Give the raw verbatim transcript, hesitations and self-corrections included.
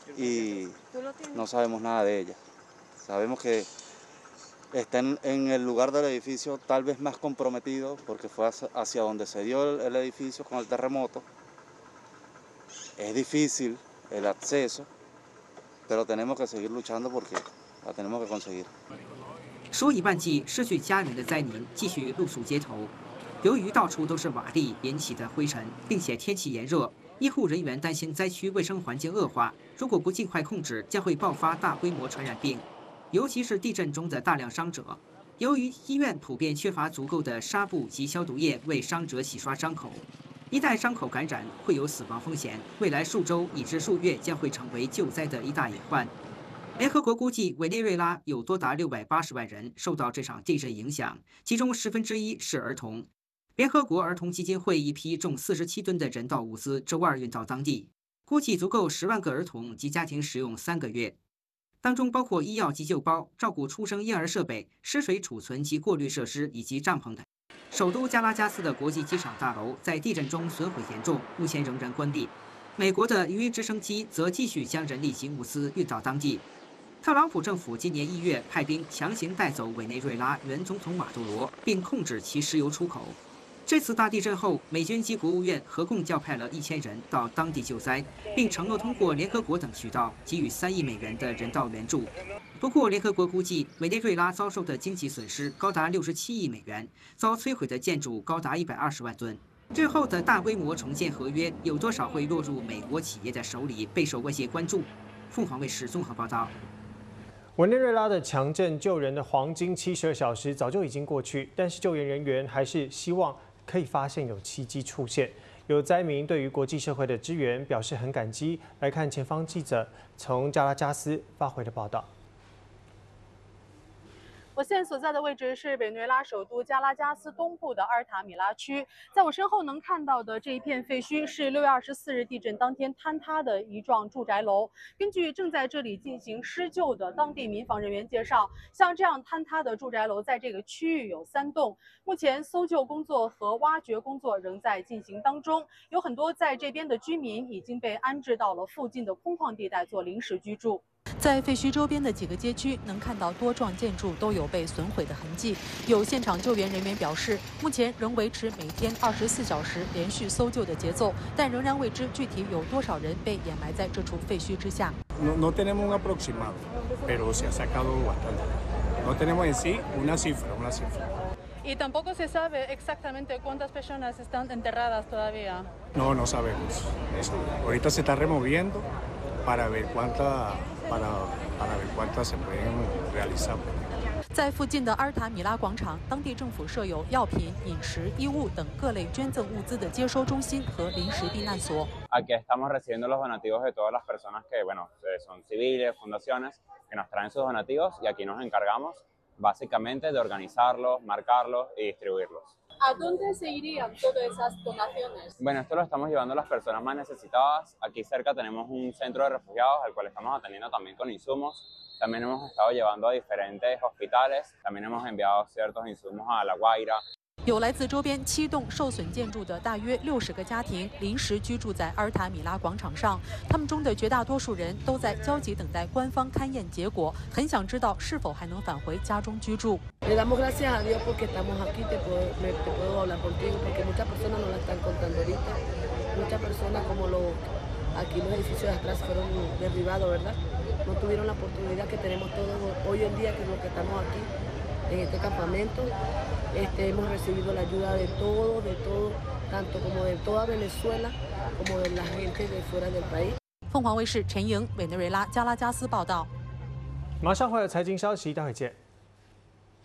y no sabemos nada de ella. Sabemos que está en, en el lugar del edificio tal vez más comprometido porque fue hacia, hacia donde se dio el, el edificio con el terremoto. Es difícil el acceso, pero tenemos que seguir luchando porque la tenemos que conseguir. 数以万计失去家人的灾民继续露宿街头，由于到处都是瓦砾引起的灰尘，并且天气炎热，医护人员担心灾区卫生环境恶化，如果不尽快控制，将会爆发大规模传染病，尤其是地震中的大量伤者。由于医院普遍缺乏足够的纱布及消毒液为伤者洗刷伤口，一旦伤口感染，会有死亡风险，未来数周以至数月将会成为救灾的一大隐患。 联合国估计，委内瑞拉有多达六百八十万人受到这场地震影响，其中十分之一是儿童。联合国儿童基金会一批重四十七吨的人道物资周二运到当地，估计足够十万个儿童及家庭使用三个月，当中包括医药急救包、照顾出生婴儿设备、湿水储存及过滤设施以及帐篷等。首都加拉加斯的国际机场大楼在地震中损毁严重，目前仍然关闭。美国的鱼鹰直升机则继续将人力及物资运到当地。 特朗普政府今年一月派兵强行带走委内瑞拉原总统马杜罗，并控制其石油出口。这次大地震后，美军及国务院合共调派了一千人到当地救灾，并承诺通过联合国等渠道给予三亿美元的人道援助。不过，联合国估计委内瑞拉遭受的经济损失高达六十七亿美元，遭摧毁的建筑高达一百二十万吨。之后的大规模重建合约有多少会落入美国企业的手里，备受外界关注。凤凰卫视综合报道。 委内瑞拉的强震救人的黄金七十二小时早就已经过去，但是救援人员还是希望可以发现有奇迹出现。有灾民对于国际社会的支援表示很感激。来看前方记者从加拉加斯发回的报道。 我现在所在的位置是委内瑞拉首都加拉加斯东部的阿尔塔米拉区，在我身后能看到的这一片废墟是六月二十四日地震当天坍塌的一幢住宅楼。根据正在这里进行施救的当地民防人员介绍，像这样坍塌的住宅楼在这个区域有三栋，目前搜救工作和挖掘工作仍在进行当中。有很多在这边的居民已经被安置到了附近的空旷地带做临时居住。 在废墟周边的几个街区，能看到多幢建筑都有被损毁的痕迹。有现场救援人员表示，目前仍维持每天二十四小时连续搜救的节奏，但仍然未知具体有多少人被掩埋在这处废墟之下。 No, no tenemos un aproximado, pero se ha sacado bastante. No tenemos en sí una cifra, una cifra. Y tampoco se sabe exactamente cuántas personas están enterradas todavía. No, no sabemos. Eso. Ahorita se está removiendo para ver cuántas. Para, para ver cuántas se pueden realizar. 在附近的阿尔塔米拉广场，当地政府设有药品、饮食、衣物等各类捐赠物资的接收中心和临时避难所。 Aquí estamos recibiendo los donativos de todas las personas que, bueno, son civiles, fundaciones que nos traen sus donativos y aquí nos encargamos básicamente de organizarlos, marcarlos y distribuirlos. ¿A dónde se irían todas esas donaciones? Bueno, esto lo estamos llevando a las personas más necesitadas. Aquí cerca tenemos un centro de refugiados al cual estamos atendiendo también con insumos. También hemos estado llevando a diferentes hospitales. También hemos enviado ciertos insumos a La Guaira. 有来自周边七栋受损建筑的大约六十个家庭临时居住在阿尔塔米拉广场上，他们中的绝大多数人都在焦急等待官方勘验结果，很想知道是否还能返回家中居住。 Le damos gracias a Dios porque estamos aquí, te puedo, me, te puedo hablar contigo porque muchas personas no la están contando ahorita. Muchas personas como los aquí los edificios de atrás fueron derribados, ¿verdad? No tuvieron la oportunidad que tenemos todos hoy en día, que es lo que estamos aquí en este campamento. Este, hemos recibido la ayuda de todo, de todo, tanto como de toda Venezuela, como de la gente de fuera del país. 凤凰卫视陈莹，委内瑞拉加拉加斯报道。 马上会有财经消息，待会见。